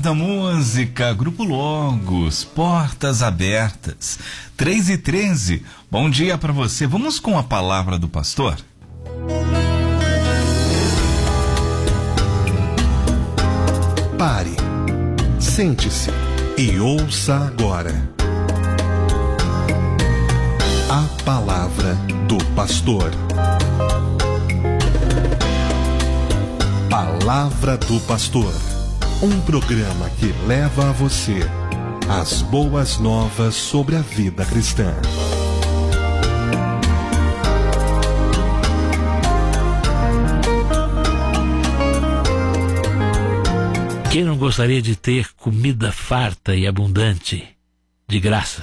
da música, Grupo Logos, Portas Abertas, 3h13. Bom dia para você. Vamos com a palavra do pastor? Pare, sente-se e ouça agora a palavra do pastor. Palavra do Pastor, um programa que leva a você as boas novas sobre a vida cristã. Quem não gostaria de ter comida farta e abundante, de graça,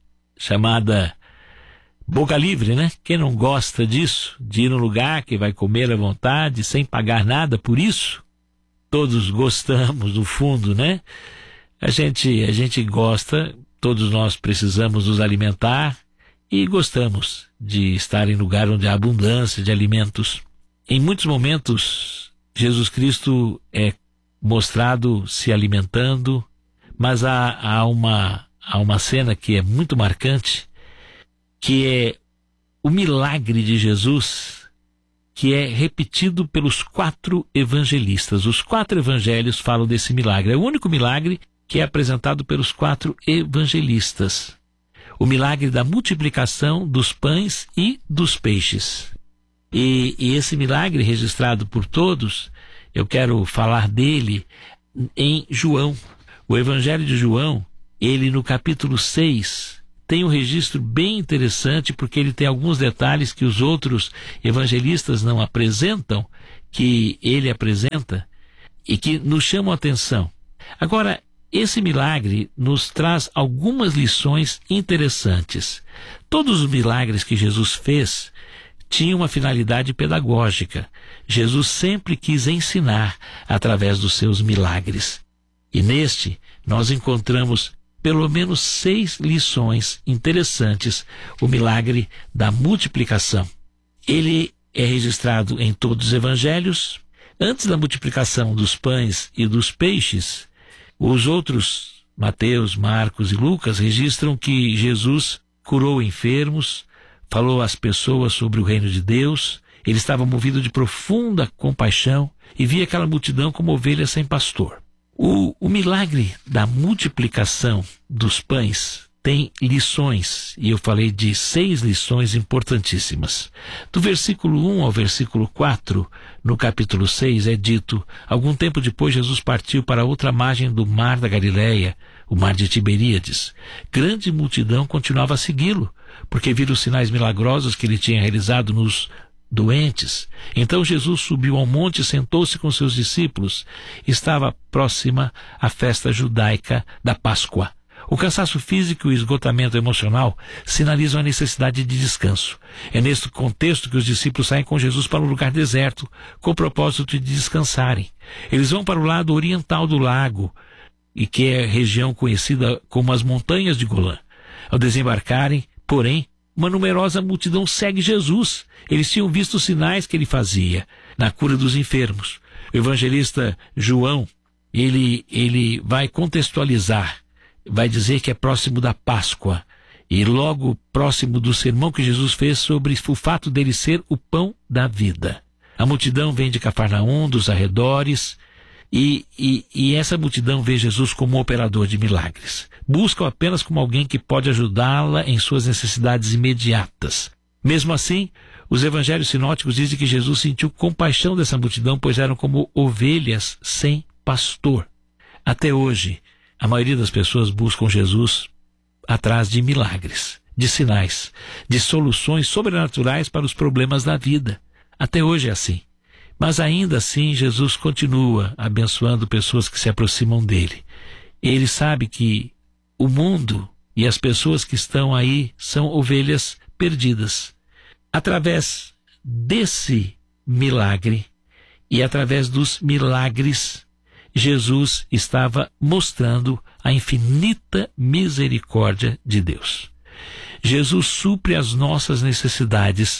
chamada boca livre, né? Quem não gosta disso, de ir num lugar que vai comer à vontade, sem pagar nada por isso? Todos gostamos, no fundo, né? A gente gosta, todos nós precisamos nos alimentar e gostamos de estar em lugar onde há abundância de alimentos. Em muitos momentos, Jesus Cristo é mostrado se alimentando, mas há uma cena que é muito marcante, que é o milagre de Jesus, que é repetido pelos 4 evangelistas. Os 4 evangelhos falam desse milagre. É o único milagre que é apresentado pelos 4 evangelistas. O milagre da multiplicação dos pães e dos peixes. E esse milagre, registrado por todos, eu quero falar dele em João. O Evangelho de João, ele no capítulo 6, tem um registro bem interessante, porque ele tem alguns detalhes que os outros evangelistas não apresentam, que ele apresenta, e que nos chamam a atenção. Agora, esse milagre nos traz algumas lições interessantes. Todos os milagres que Jesus fez tinham uma finalidade pedagógica. Jesus sempre quis ensinar através dos seus milagres. E neste, nós encontramos pelo menos 6 lições interessantes, o milagre da multiplicação. Ele é registrado em todos os evangelhos. Antes da multiplicação dos pães e dos peixes, os outros, Mateus, Marcos e Lucas, registram que Jesus curou enfermos, falou às pessoas sobre o reino de Deus. Ele estava movido de profunda compaixão e via aquela multidão como ovelhas sem pastor. O milagre da multiplicação dos pães tem lições, e eu falei de 6 lições importantíssimas. Do versículo 1 ao versículo 4, no capítulo 6, é dito: algum tempo depois Jesus partiu para outra margem do mar da Galileia, o mar de Tiberíades. Grande multidão continuava a segui-lo, porque viram os sinais milagrosos que ele tinha realizado nos doentes. Então Jesus subiu ao monte e sentou-se com seus discípulos. Estava próxima a festa judaica da Páscoa. O cansaço físico e o esgotamento emocional sinalizam a necessidade de descanso. É neste contexto que os discípulos saem com Jesus para um lugar deserto, com o propósito de descansarem. Eles vão para o lado oriental do lago, e que é a região conhecida como as Montanhas de Golã. Ao desembarcarem, porém, uma numerosa multidão segue Jesus. Eles tinham visto os sinais que ele fazia na cura dos enfermos. O evangelista João, ele vai contextualizar, vai dizer que é próximo da Páscoa e logo próximo do sermão que Jesus fez sobre o fato dele ser o pão da vida. A multidão vem de Cafarnaum, dos arredores, e essa multidão vê Jesus como um operador de milagres. Busca-o apenas como alguém que pode ajudá-la em suas necessidades imediatas. Mesmo assim, os evangelhos sinóticos dizem que Jesus sentiu compaixão dessa multidão, pois eram como ovelhas sem pastor. Até hoje, a maioria das pessoas buscam Jesus atrás de milagres, de sinais, de soluções sobrenaturais para os problemas da vida. Até hoje é assim. Mas ainda assim, Jesus continua abençoando pessoas que se aproximam dele. Ele sabe que o mundo e as pessoas que estão aí são ovelhas perdidas. Através desse milagre e através dos milagres, Jesus estava mostrando a infinita misericórdia de Deus. Jesus supre as nossas necessidades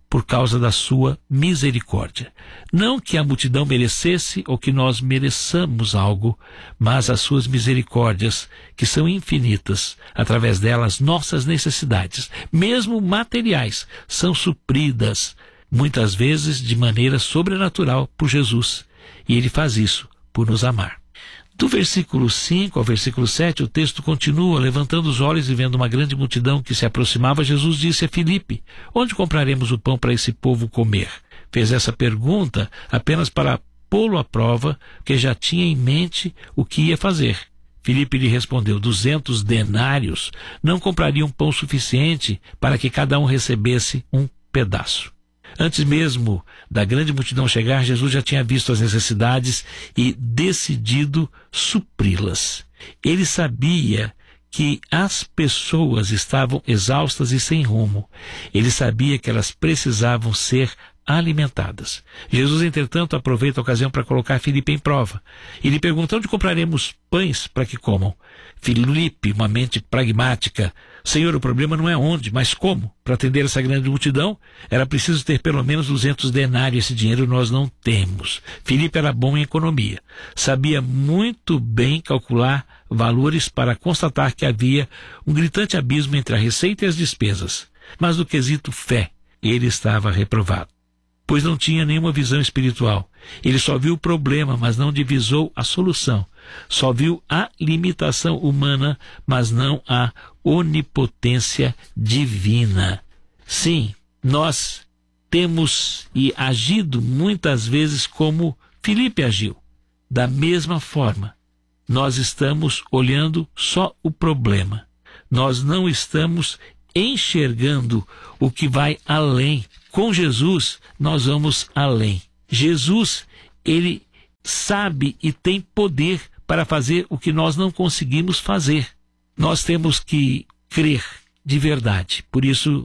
por causa da sua misericórdia. Não que a multidão merecesse ou que nós mereçamos algo, mas as suas misericórdias, que são infinitas, através delas nossas necessidades, mesmo materiais, são supridas, muitas vezes de maneira sobrenatural por Jesus. E Ele faz isso por nos amar. Do versículo 5 ao versículo 7, o texto continua: levantando os olhos e vendo uma grande multidão que se aproximava, Jesus disse a Filipe: onde compraremos o pão para esse povo comer? Fez essa pergunta apenas para pô-lo à prova, porque já tinha em mente o que ia fazer. Filipe lhe respondeu: 200 denários não comprariam pão suficiente para que cada um recebesse um pedaço. Antes mesmo da grande multidão chegar, Jesus já tinha visto as necessidades e decidido supri-las. Ele sabia que as pessoas estavam exaustas e sem rumo. Ele sabia que elas precisavam ser alimentadas. Jesus, entretanto, aproveita a ocasião para colocar Filipe em prova. E lhe pergunta: onde compraremos pães para que comam? Filipe, uma mente pragmática: Senhor, o problema não é onde, mas como. Para atender essa grande multidão, era preciso ter pelo menos 200 denários. Esse dinheiro nós não temos. Filipe era bom em economia. Sabia muito bem calcular valores para constatar que havia um gritante abismo entre a receita e as despesas. Mas no quesito fé, ele estava reprovado, pois não tinha nenhuma visão espiritual. Ele só viu o problema, mas não divisou a solução. Só viu a limitação humana, mas não a onipotência divina. Sim, nós temos agido muitas vezes como Filipe agiu. Da mesma forma, nós estamos olhando só o problema. Nós não estamos enxergando o que vai além. Com Jesus, nós vamos além. Jesus, ele sabe e tem poder para fazer o que nós não conseguimos fazer. Nós temos que crer de verdade. Por isso,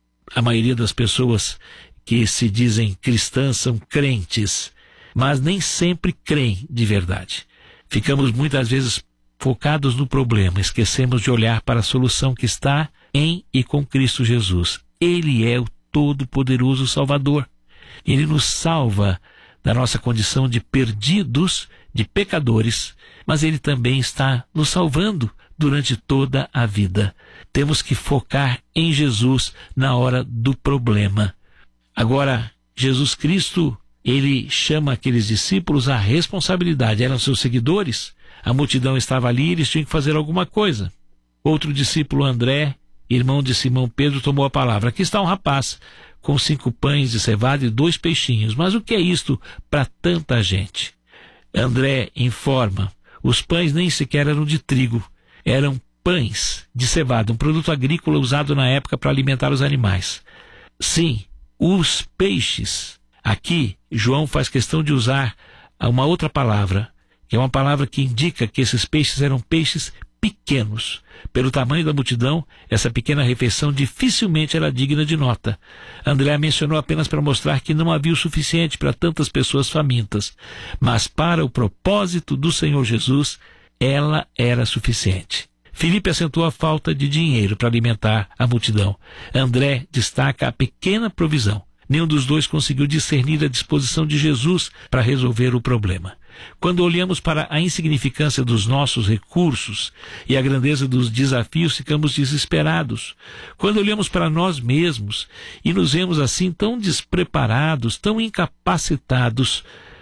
a maioria das pessoas que se dizem cristãs são crentes, mas nem sempre creem de verdade. Ficamos muitas vezes focados no problema, esquecemos de olhar para a solução que está em e com Cristo Jesus. Ele é o Todo-Poderoso Salvador. Ele nos salva da nossa condição de perdidos, de pecadores, mas Ele também está nos salvando durante toda a vida. Temos que focar em Jesus na hora do problema. Agora, Jesus Cristo, Ele chama aqueles discípulos à responsabilidade. Eram seus seguidores, a multidão estava ali, eles tinham que fazer alguma coisa. Outro discípulo, André, irmão de Simão Pedro, tomou a palavra: aqui está um rapaz com 5 pães de cevada e 2 peixinhos. Mas o que é isto para tanta gente? André informa: os pães nem sequer eram de trigo, eram pães de cevada, um produto agrícola usado na época para alimentar os animais. Sim, os peixes. Aqui, João faz questão de usar uma outra palavra, que é uma palavra que indica que esses peixes eram peixes pequenos. Pelo tamanho da multidão, essa pequena refeição dificilmente era digna de nota. André mencionou apenas para mostrar que não havia o suficiente para tantas pessoas famintas, mas para o propósito do Senhor Jesus, ela era suficiente. Filipe acentuou a falta de dinheiro para alimentar a multidão. André destaca a pequena provisão. Nenhum dos dois conseguiu discernir a disposição de Jesus para resolver o problema. Quando olhamos para a insignificância dos nossos recursos e a grandeza dos desafios, ficamos desesperados. Quando olhamos para nós mesmos e nos vemos assim tão despreparados, tão incapacitados,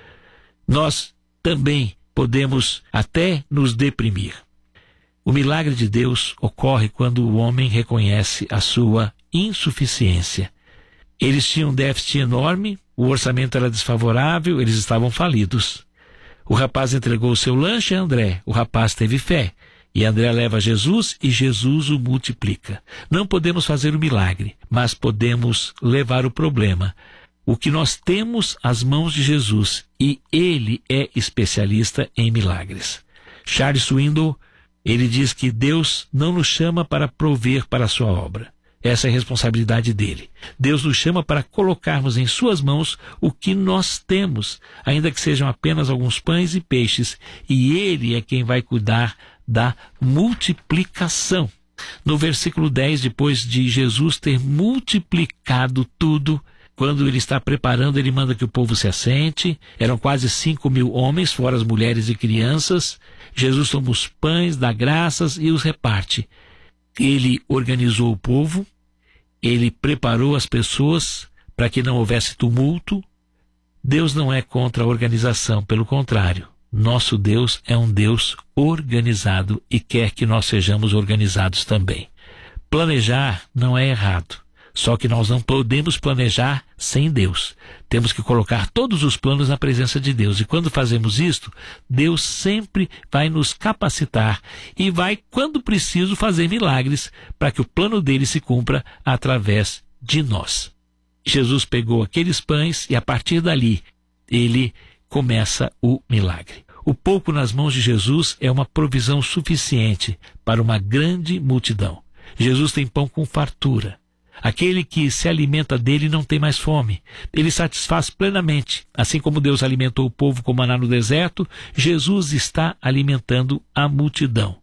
nós também podemos até nos deprimir. O milagre de Deus ocorre quando o homem reconhece a sua insuficiência. Eles tinham um déficit enorme, o orçamento era desfavorável, eles estavam falidos. O rapaz entregou o seu lanche a André, o rapaz teve fé, e André leva Jesus e Jesus o multiplica. Não podemos fazer o milagre, mas podemos levar o problema. O que nós temos às mãos de Jesus, e Ele é especialista em milagres. Charles Swindoll, ele diz que Deus não nos chama para prover para a sua obra. Essa é a responsabilidade dele. Deus nos chama para colocarmos em suas mãos o que nós temos, ainda que sejam apenas alguns pães e peixes, e Ele é quem vai cuidar da multiplicação. No versículo 10, depois de Jesus ter multiplicado tudo, Quando ele está preparando, ele manda que o povo se assente. Eram quase 5.000 homens, fora as mulheres e crianças. Jesus toma os pães, dá graças e os reparte. Ele organizou o povo, ele preparou as pessoas para que não houvesse tumulto. Deus não é contra a organização, pelo contrário. Nosso Deus é um Deus organizado e quer que nós sejamos organizados também. Planejar não é errado. Só que nós não podemos planejar sem Deus. Temos que colocar todos os planos na presença de Deus. E quando fazemos isto, Deus sempre vai nos capacitar e vai, quando preciso, fazer milagres para que o plano dele se cumpra através de nós. Jesus pegou aqueles pães e, a partir dali, ele começa o milagre. O pouco nas mãos de Jesus é uma provisão suficiente para uma grande multidão. Jesus tem pão com fartura. Aquele que se alimenta dele não tem mais fome. Ele satisfaz plenamente. Assim como Deus alimentou o povo com maná no deserto, Jesus está alimentando a multidão.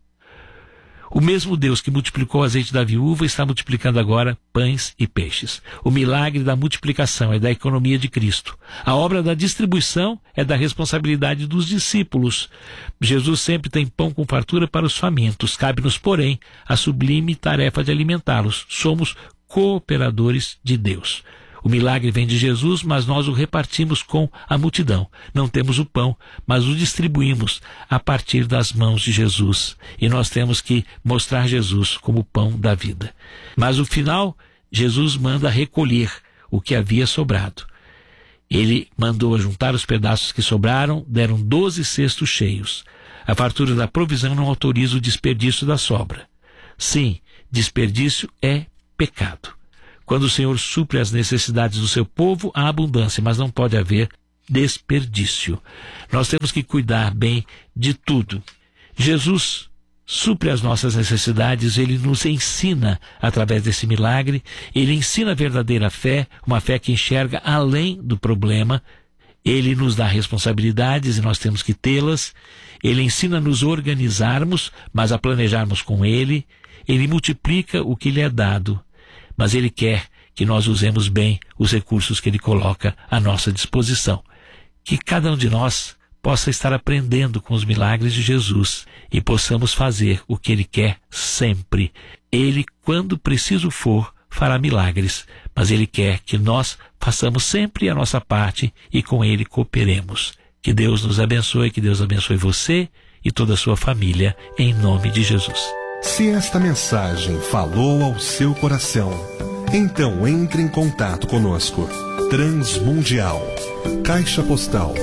O mesmo Deus que multiplicou o azeite da viúva está multiplicando agora pães e peixes. O milagre da multiplicação é da economia de Cristo. A obra da distribuição é da responsabilidade dos discípulos. Jesus sempre tem pão com fartura para os famintos. Cabe-nos, porém, a sublime tarefa de alimentá-los. Somos cooperadores de Deus. O milagre vem de Jesus, mas nós o repartimos com a multidão. Não temos o pão, mas o distribuímos a partir das mãos de Jesus. E nós temos que mostrar Jesus como o pão da vida. Mas no final, Jesus manda recolher o que havia sobrado. Ele mandou juntar os pedaços que sobraram, deram 12 cestos cheios. A fartura da provisão não autoriza o desperdício da sobra. Sim, desperdício é pecado. Quando o Senhor supre as necessidades do seu povo, há abundância, mas não pode haver desperdício. Nós temos que cuidar bem de tudo. Jesus supre as nossas necessidades, ele nos ensina através desse milagre, ele ensina a verdadeira fé, uma fé que enxerga além do problema. Ele nos dá responsabilidades e nós temos que tê-las. Ele ensina a nos organizarmos, mas a planejarmos com ele. Ele multiplica o que lhe é dado, mas ele quer que nós usemos bem os recursos que ele coloca à nossa disposição. Que cada um de nós possa estar aprendendo com os milagres de Jesus e possamos fazer o que ele quer sempre. Ele, quando preciso for, fará milagres, mas ele quer que nós façamos sempre a nossa parte e com ele cooperemos. Que Deus nos abençoe, que Deus abençoe você e toda a sua família, em nome de Jesus. Se esta mensagem falou ao seu coração, então entre em contato conosco. Transmundial, Caixa Postal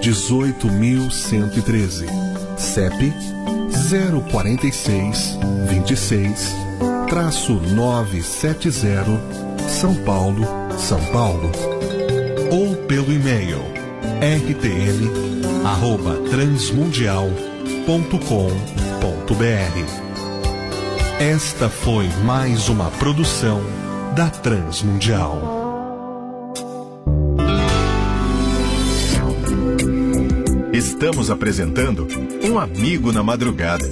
18.113, CEP 046 26-970, São Paulo, São Paulo. Ou pelo e-mail rtm@transmundial.com.br. Esta foi mais uma produção da Transmundial. Estamos apresentando Um Amigo na Madrugada.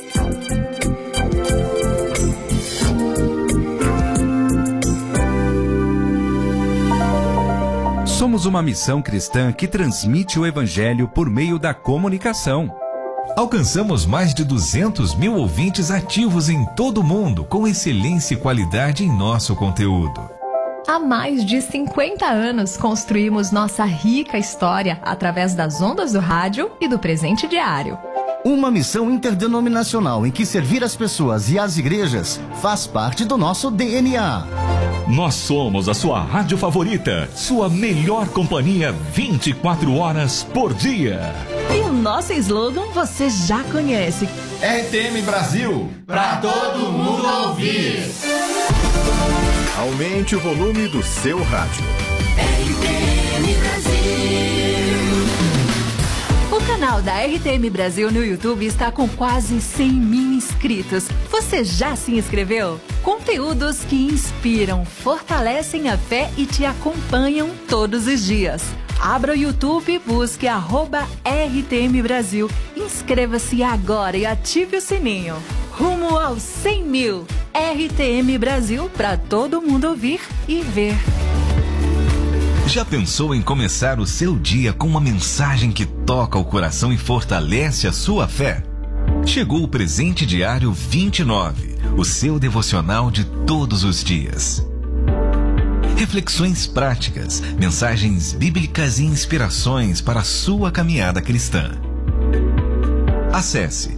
Somos uma missão cristã que transmite o Evangelho por meio da comunicação. Alcançamos mais de 200 mil ouvintes ativos em todo o mundo, com excelência e qualidade em nosso conteúdo. Há mais de 50 anos construímos nossa rica história através das ondas do rádio e do presente diário. Uma missão interdenominacional em que servir as pessoas e as igrejas faz parte do nosso DNA. Nós somos a sua rádio favorita, sua melhor companhia 24 horas por dia. E o nosso slogan você já conhece. RTM Brasil, pra todo mundo ouvir. Aumente o volume do seu rádio. RTM Brasil. O canal da RTM Brasil no YouTube está com quase 100.000 inscritos. Você já se inscreveu? Conteúdos que inspiram, fortalecem a fé e te acompanham todos os dias. Abra o YouTube, busque @RTM Brasil. Inscreva-se agora e ative o sininho. Rumo aos 100.000. RTM Brasil, para todo mundo ouvir e ver. Já pensou em começar o seu dia com uma mensagem que toca o coração e fortalece a sua fé? Chegou o Presente Diário 29, o seu devocional de todos os dias. Reflexões práticas, mensagens bíblicas e inspirações para a sua caminhada cristã. Acesse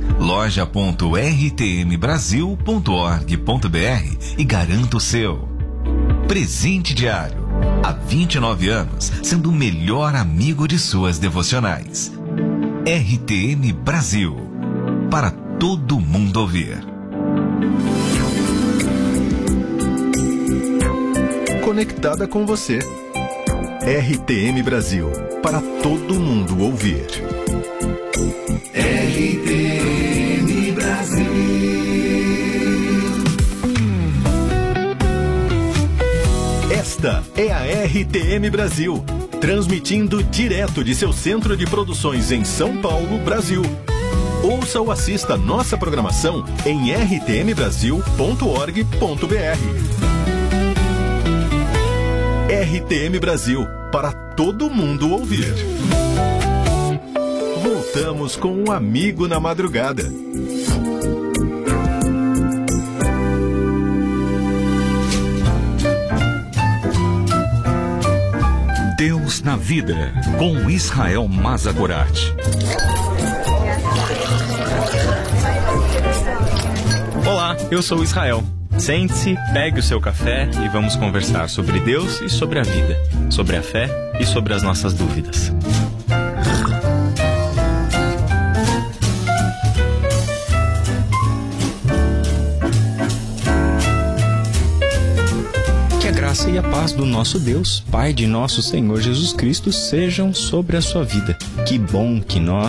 loja.rtmbrasil.org.br e garanta o seu. Presente Diário. Há 29 anos, sendo o melhor amigo de suas devocionais. RTM Brasil. Para todo mundo ouvir. Conectada com você. RTM Brasil. Para todo mundo ouvir. RTM Brasil. Esta é a RTM Brasil, transmitindo direto de seu centro de produções em São Paulo, Brasil. Ouça ou assista nossa programação em rtmbrasil.org.br. RTM Brasil, para todo mundo ouvir. Voltamos com um amigo na madrugada. Deus na Vida, com Israel Mazagorat. Olá, eu sou Israel. Sente-se, pegue o seu café e vamos conversar sobre Deus e sobre a vida, sobre a fé e sobre as nossas dúvidas. Que a graça e a paz do nosso Deus, Pai de nosso Senhor Jesus Cristo, sejam sobre a sua vida. Que bom que nós